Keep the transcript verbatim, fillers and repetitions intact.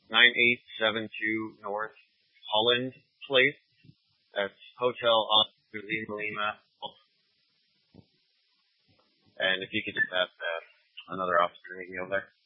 nine eight seven two North Holland Place. That's Hotel Oscar Lima Lima. And if you could just ask uh, another officer to meet me over there.